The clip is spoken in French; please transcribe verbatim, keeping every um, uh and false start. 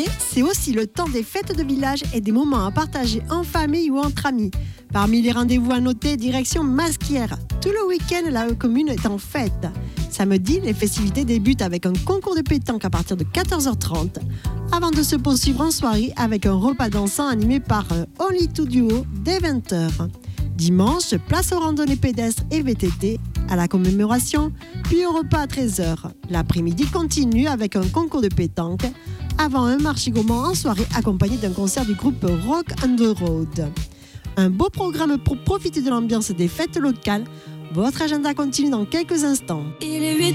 c'est aussi le temps des fêtes de village et des moments à partager en famille ou entre amis. Parmi les rendez-vous à noter, direction Masquières. Tout le week-end, la commune est en fête. Samedi, les festivités débutent avec un concours de pétanque à partir de quatorze heures trente, avant de se poursuivre en soirée avec un repas dansant animé par un Only Two Duo dès vingt heures. Dimanche, place aux randonnées pédestres et V T T à la commémoration, puis au repas à treize heures. L'après-midi continue avec un concours de pétanque, avant un marché gourmand en soirée accompagné d'un concert du groupe Rock on the Road. Un beau programme pour profiter de l'ambiance des fêtes locales. Votre agenda continue dans quelques instants. Il est huit